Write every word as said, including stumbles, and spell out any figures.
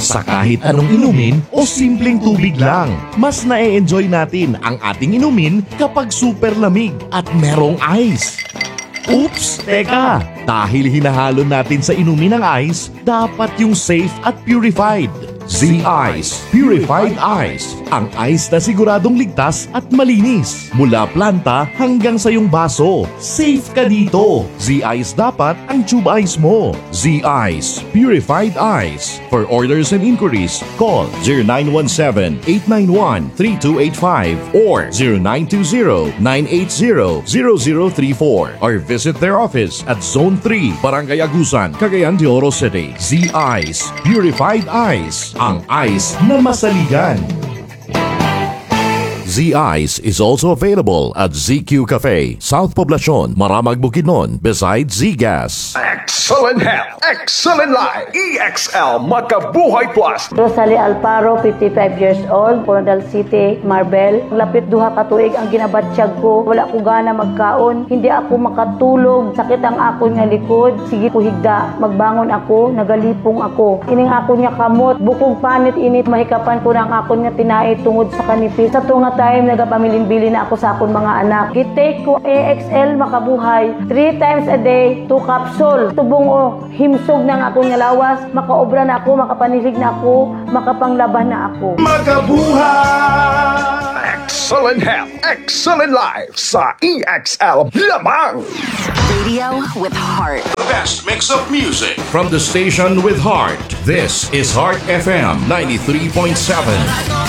Sa kahit anong inumin o simpleng tubig lang, mas na-enjoy natin ang ating inumin kapag super lamig at merong ice. Oops! Teka! Dahil hinahalo natin sa inumin ng ice, dapat yung safe at purified. Z-Ice Purified Ice. Ang ice na siguradong ligtas at malinis. Mula planta hanggang sa iyong baso. Safe ka dito. Z-Ice dapat ang tube ice mo. Z-Ice Purified Ice. For orders and inquiries, call zero nine one seven, eight nine one, three two eight five or zero nine two zero, nine eight zero, zero zero three four or visit their office at Zone three, Barangay Agusan, Cagayan de Oro City. Z-Ice Purified Ice. Ang ice na masaligan. Z-Ice is also available at Z Q Cafe, South Poblacion, Maramag, Bukidnon, beside Z-Gas. Excellent health, excellent life, E X L Makabuhay Plus. Rosalie Alparo, fifty-five years old, Coronadal City, Marbel. Lapit duha ka tuig ang ginabatsyag ko. Wala ko gana magkaon. Hindi ako makatulog. Sakit ang akon nga likod. Sige ko higda. Magbangon ako, nagalipong ako. Ining akon nga kamot. Bukog panit init. Mahikapan ko na ang akon nga tinai tungod sa kanipis. Sa tunga time, nagapamilin-bili na ako sa akon mga anak. Gitake ko E X L Makabuhay. Three times a day, two capsule. Tubong o, himsog ng akong nga lawas. Makaobra na ako, makapanisig na ako, makapanglaban na ako. Makabuhay! Excellent health, excellent life sa E X L lamang. Radio with heart. The best mix of music from the station with heart. This is Heart F M ninety-three point seven.